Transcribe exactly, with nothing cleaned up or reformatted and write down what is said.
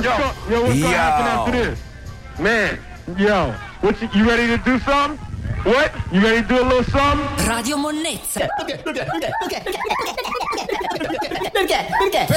Yo, yo, what's gonna happen after this? Man, yo, what you, you ready to do something? What? You ready to do a little something? Radio Monnezza. Perché? Perché? Perché? Perché? Perché? Perché?